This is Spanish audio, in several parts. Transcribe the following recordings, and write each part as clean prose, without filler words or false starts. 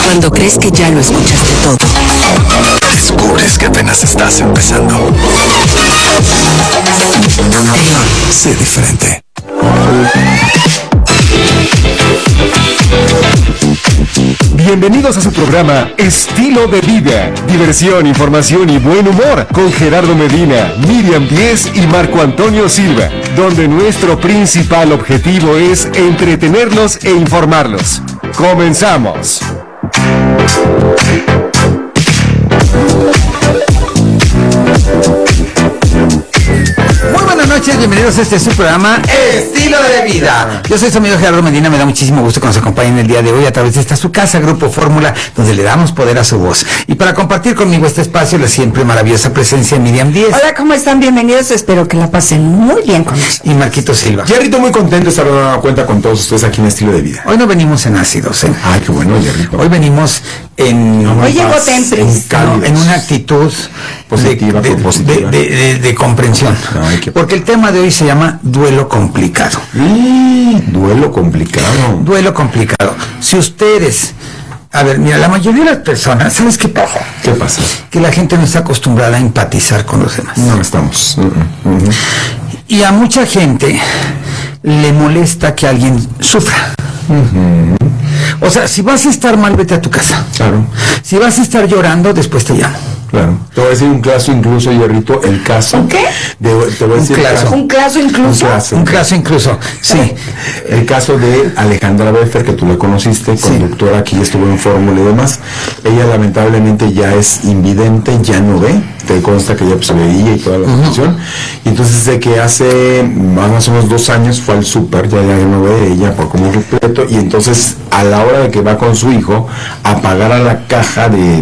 Cuando crees que ya lo escuchaste todo, descubres que apenas estás empezando. Sé diferente. Bienvenidos a su programa Estilo de Vida. Diversión, información y buen humor con Gerardo Medina, Miriam Díez y Marco Antonio Silva, donde nuestro principal objetivo es entretenerlos e informarlos. ¡Comenzamos! Muy buenas noches, bienvenidos a su programa Estilo de Vida. Yo soy su amigo Gerardo Medina, me da muchísimo gusto que nos acompañen el día de hoy a través de esta su casa, Grupo Fórmula, donde le damos poder a su voz. Y para compartir conmigo este espacio, la siempre maravillosa presencia de Miriam Díez. Hola, ¿cómo están? Bienvenidos, espero que la pasen muy bien con nosotros. Y Marquito Silva. Jerrito, muy contento de estar dando cuenta con todos ustedes aquí en Estilo de Vida. Hoy no venimos en ácidos, ¿eh? Ay, qué bueno, Jerrito. Hoy venimos en... Hoy llegó Tempris. En una actitud positiva, propositiva. De comprensión. Ay, qué... Porque el tema de hoy se llama duelo complicado. Duelo complicado. Duelo complicado. Si ustedes... A ver, mira, la mayoría de las personas, ¿sabes qué pasa? ¿Qué pasa? Que la gente no está acostumbrada a empatizar con los demás. No estamos. Y a mucha gente le molesta que alguien sufra. O sea, si vas a estar mal, vete a tu casa. Claro. Si vas a estar llorando, después te llamo. Claro. Te voy a decir un caso incluso, Jerrito, el caso... ¿Qué? Te voy a decir ¿Un caso incluso? Un caso incluso, sí. El caso de Alejandra Beffer, que tú la conociste, conductora, aquí estuvo en Fórmula y demás. Ella lamentablemente ya es invidente, ya no ve. Te consta que ya pues, se veía y toda la cuestión. Y entonces sé que hace más o menos 2 años fue al súper, ya no ve ella por como completo. Y entonces a la hora de que va con su hijo a pagar a la caja de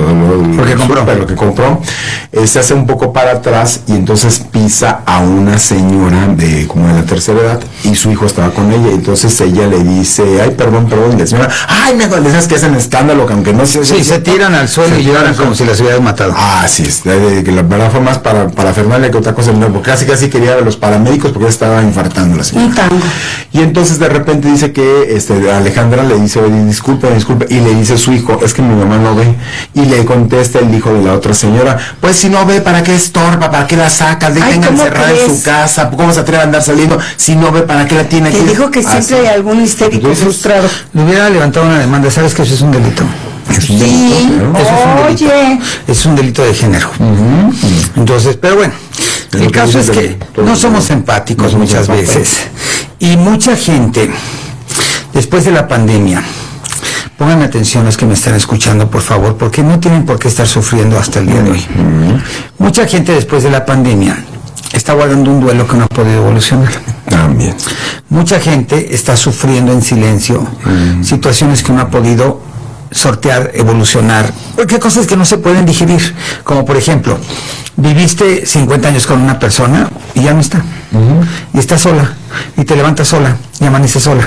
lo que compró, se hace un poco para atrás y entonces pisa a una señora de como de la tercera edad y su hijo estaba con ella. Y entonces ella le dice, ay, perdón, y la señora, ay, me acuerdas que hacen escándalo, que aunque no se... Sí, se tiran al suelo y lloran como si las hubieran matado. Ah, sí, que la verdad fue más para Fernández que otra cosa, no, porque casi quería a los paramédicos porque ya estaba infartando la señora. Un tango. Y entonces de repente dice que Alejandra le dice, oye, disculpe, y le dice su hijo, es que mi mamá no ve. Y le contesta el hijo de la otra señora, pues si no ve, ¿para qué estorba? ¿Para qué la sacas? Déjenla encerrada en su casa, ¿cómo se atreve a andar saliendo? Si no ve, ¿para qué la tiene aquí? Te dijo que siempre hay algún histérico frustrado. Le hubiera levantado una demanda, ¿sabes que eso es un delito? Sí, oye. Es un delito de género. Entonces, pero bueno, el caso es que no somos empáticos muchas veces. Y mucha gente, después de la pandemia, pongan atención los que me están escuchando, por favor, porque no tienen por qué estar sufriendo hasta el día de hoy. Mucha gente después de la pandemia está guardando un duelo que no ha podido evolucionar. También. Mucha gente está sufriendo en silencio situaciones que no ha podido sortear, evolucionar, porque hay cosas que no se pueden digerir, como por ejemplo, viviste 50 años con una persona y ya no está, y estás sola, y te levantas sola, y amaneces sola,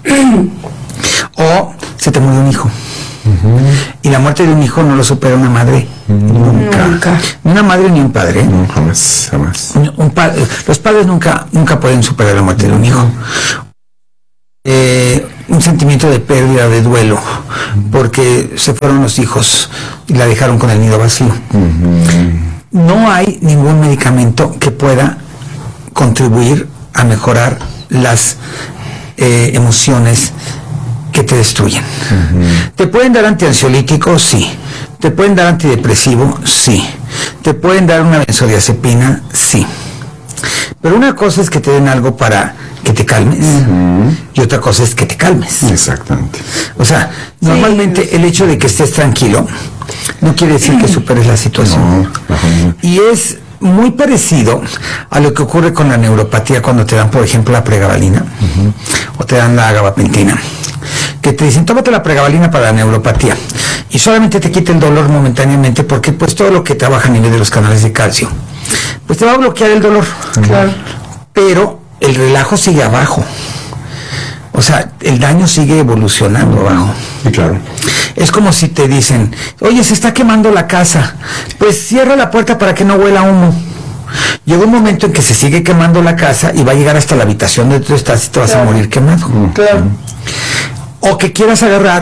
o se te murió un hijo, y la muerte de un hijo no lo supera una madre, nunca. Ni una madre ni un padre, no, jamás. Los padres nunca pueden superar la muerte de un hijo. Un sentimiento de pérdida, de duelo, porque se fueron los hijos y la dejaron con el nido vacío. No hay ningún medicamento que pueda contribuir a mejorar las emociones que te destruyen. ¿Te pueden dar antiansiolítico? Sí. ¿Te pueden dar antidepresivo? Sí. ¿Te pueden dar una benzodiazepina? Sí. Pero una cosa es que te den algo para que te calmes y otra cosa es que te calmes. Exactamente. O sea, normalmente el hecho de que estés tranquilo no quiere decir que superes la situación. No. Y es muy parecido a lo que ocurre con la neuropatía cuando te dan, por ejemplo, la pregabalina o te dan la gabapentina, que te dicen, tómate la pregabalina para la neuropatía y solamente te quita el dolor momentáneamente porque pues todo lo que trabaja a nivel de los canales de calcio pues te va a bloquear el dolor. Claro. Pero el relajo sigue abajo. O sea, el daño sigue evolucionando abajo. Sí, claro. Es como si te dicen, oye, se está quemando la casa, pues cierra la puerta para que no huela humo. Llega un momento en que se sigue quemando la casa y va a llegar hasta la habitación donde tú estás y te vas a morir quemado. Claro. O que quieras agarrar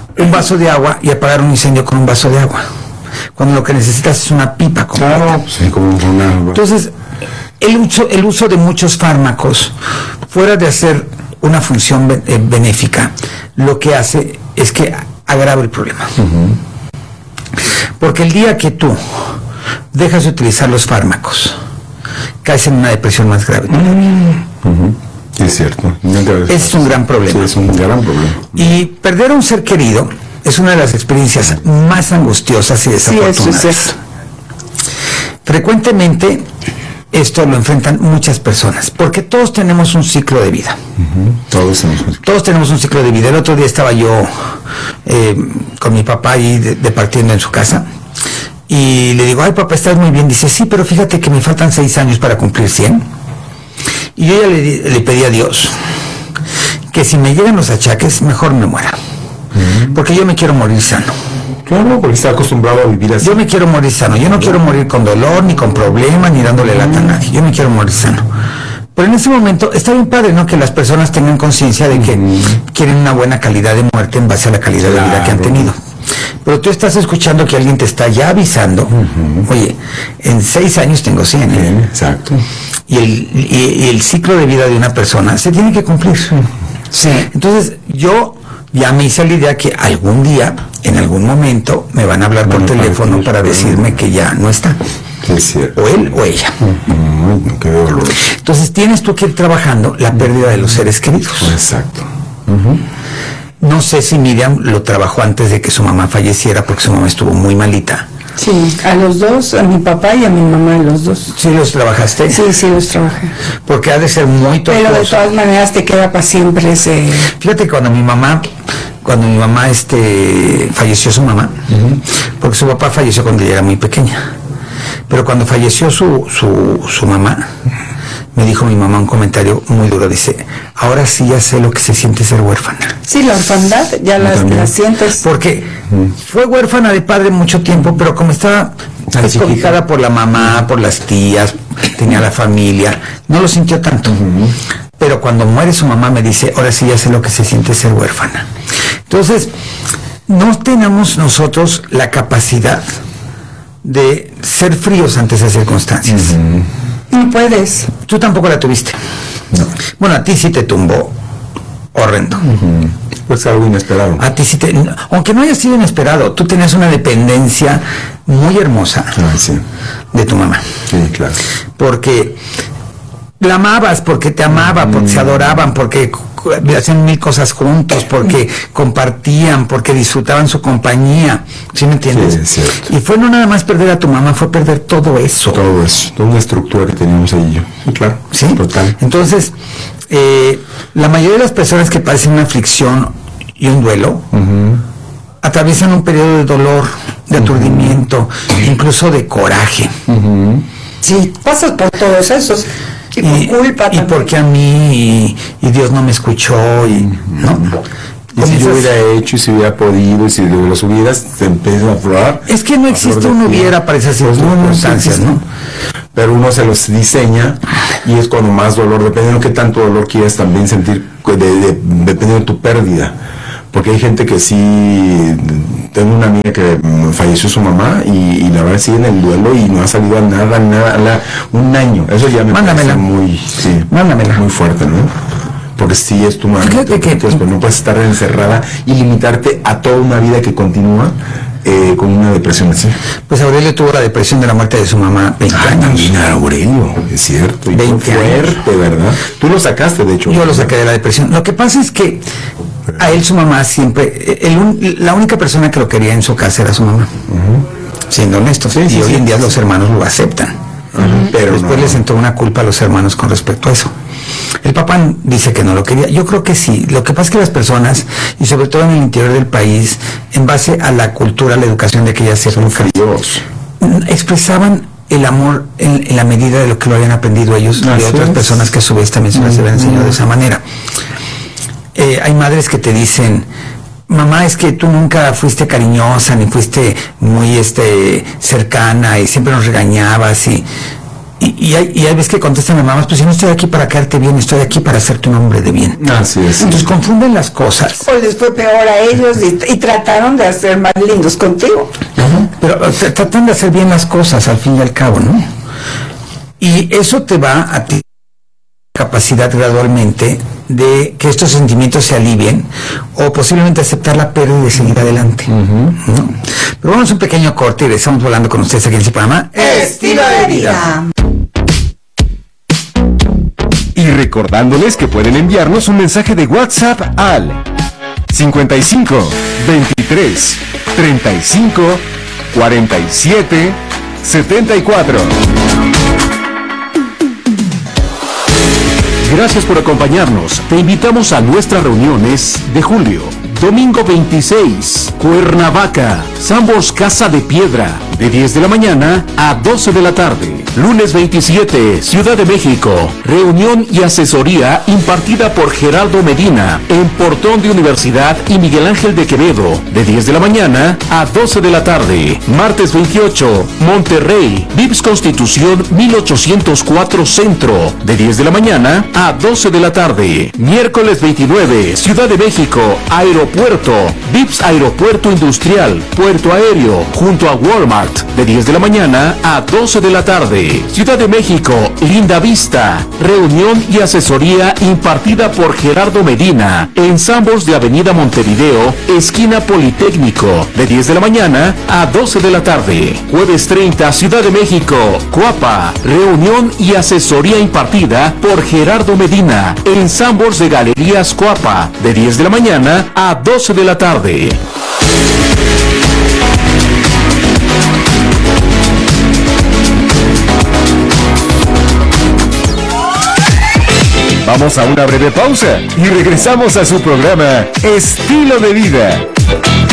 un vaso de agua y apagar un incendio con un vaso de agua, cuando lo que necesitas es una pipa completa. Claro, sí, como una... Entonces, el uso de muchos fármacos, fuera de hacer una función benéfica, lo que hace es que agrava el problema. Porque el día que tú dejas de utilizar los fármacos, caes en una depresión más grave. Es cierto. Es un gran problema. Sí, es un gran problema. Y perder a un ser querido es una de las experiencias más angustiosas y desafortunadas. Sí, eso es cierto. Frecuentemente esto lo enfrentan muchas personas, porque todos tenemos un ciclo de vida. Todos tenemos un ciclo de vida. El otro día estaba yo con mi papá ahí departiendo en su casa, y le digo, ay papá, estás muy bien. Dice, sí, pero fíjate que me faltan 6 años para cumplir 100. Y yo ya le pedí a Dios que si me llegan los achaques, mejor me muera. Porque yo me quiero morir sano. Claro, porque está acostumbrado a vivir así. Yo me quiero morir sano. Yo no quiero morir con dolor, ni con problemas, ni dándole lata a nadie. Yo me quiero morir sano. Pero en ese momento está bien padre, ¿no? Que las personas tengan conciencia de que quieren una buena calidad de muerte en base a la calidad de vida que han tenido. Pero tú estás escuchando que alguien te está ya avisando, oye, en 6 años tengo 100. Exacto. Y el ciclo de vida de una persona se tiene que cumplir. Sí. Entonces yo ya me hice la idea que algún día, en algún momento, me van a hablar por teléfono para decirme que ya no está. Es cierto. O él o ella. Qué dolor. Entonces tienes tú que ir trabajando la pérdida de los seres queridos. Exacto. No sé si Miriam lo trabajó antes de que su mamá falleciera, porque su mamá estuvo muy malita. Sí, a los dos, a mi papá y a mi mamá, los dos. ¿Sí los trabajaste? Sí, los trabajé. Porque ha de ser muy tortuoso. Pero de todas maneras te queda para siempre ese... Fíjate, cuando mi mamá falleció su mamá, porque su papá falleció cuando ella era muy pequeña, pero cuando falleció su mamá, me dijo mi mamá un comentario muy duro, dice, ahora sí ya sé lo que se siente ser huérfana. Sí, la orfandad, ya la sientes. Porque fue huérfana de padre mucho tiempo, pero como estaba descobijada por la mamá, por las tías, tenía la familia, no lo sintió tanto. Pero cuando muere su mamá me dice, ahora sí ya sé lo que se siente ser huérfana. Entonces, no tenemos nosotros la capacidad de ser fríos ante esas circunstancias. No puedes. Tú tampoco la tuviste. No. Bueno, a ti sí te tumbó horrendo. Pues algo inesperado. A ti sí aunque no haya sido inesperado, tú tenías una dependencia muy hermosa de tu mamá. Sí, claro. Porque la amabas, porque te amaba, porque se adoraban, porque hacían 1000 cosas juntos, porque compartían, porque disfrutaban su compañía. ¿Sí me entiendes? Sí, es cierto. Y fue no nada más perder a tu mamá, fue perder todo eso. Todo eso, toda una estructura que teníamos ahí yo. Sí, claro. Sí, total. Entonces, la mayoría de las personas que padecen una aflicción y un duelo atraviesan un periodo de dolor, de aturdimiento, incluso de coraje. Sí, pasas por todos esos. Y por culpa y también. porque a mí y Dios no me escuchó ¿no? Y si yo hubiera hecho, y si hubiera podido, y si los hubieras, te empieza a aflorar. Es que no existe un hubiera para esas circunstancias, ¿no? Pero uno se los diseña y es cuando más dolor, dependiendo de qué tanto dolor quieras también sentir, dependiendo de tu pérdida. Porque hay gente que sí, tengo una amiga que falleció su mamá y la verdad sigue en el duelo y no ha salido a nada, un año. Eso ya me parece muy fuerte, ¿no? Porque sí es tu mamá, pero no puedes estar encerrada y limitarte a toda una vida que continúa con una depresión así. Pues Aurelio tuvo la depresión de la muerte de su mamá 20 años. También Aurelio, es cierto. Y 20 fue fuerte, años. ¿verdad? Tú lo sacaste, de hecho. Yo lo saqué de la depresión. Lo que pasa es que a él su mamá siempre, la única persona que lo quería en su casa era su mamá. Siendo honestos. Y hoy en día los hermanos lo aceptan. Pero después les entró una culpa a los hermanos con respecto a eso. El papá dice que no lo quería. Yo creo que sí. Lo que pasa es que las personas, y sobre todo en el interior del país, en base a la cultura, la educación de aquellas épocas, expresaban el amor en la medida de lo que lo habían aprendido ellos de otras personas que a su vez también se les habían enseñado de esa manera. Hay madres que te dicen, mamá, es que tú nunca fuiste cariñosa, ni fuiste muy cercana, y siempre nos regañabas, y Y hay veces que contestan a mamás, pues si no estoy aquí para caerte bien, estoy aquí para hacerte un hombre de bien. Así es. Entonces confunden las cosas. O les fue peor a ellos y trataron de hacer más lindos contigo. Pero tratan de hacer bien las cosas al fin y al cabo, ¿no? Y eso te va a ti capacidad gradualmente de que estos sentimientos se alivien o posiblemente aceptar la pérdida y seguir adelante. ¿No? Pero vamos a un pequeño corte y estamos volando con ustedes aquí en el programa Estilo de vida. Y recordándoles que pueden enviarnos un mensaje de WhatsApp al 55 23 35 47 74. Gracias por acompañarnos. Te invitamos a nuestras reuniones de julio. Domingo 26, Cuernavaca, Sambors Casa de Piedra, de 10 de la mañana a 12 de la tarde. Lunes 27, Ciudad de México, reunión y asesoría impartida por Gerardo Medina, en Portón de Universidad y Miguel Ángel de Quevedo, de 10 de la mañana a 12 de la tarde. Martes 28, Monterrey, Vips Constitución 1804 Centro, de 10 de la mañana a 12 de la tarde. Miércoles 29, Ciudad de México, Aeropuerto, Vips Aeropuerto Industrial, Puerto Aéreo, junto a Walmart, de 10 de la mañana a 12 de la tarde. Ciudad de México, Linda Vista, reunión y asesoría impartida por Gerardo Medina, en Sambors de Avenida Montevideo, esquina Politécnico, de 10 de la mañana a 12 de la tarde. Jueves 30, Ciudad de México, Coapa, reunión y asesoría impartida por Gerardo Medina, en Sambors de Galerías Coapa, de 10 de la mañana a 12 de la tarde. Vamos a una breve pausa y regresamos a su programa Estilo de Vida.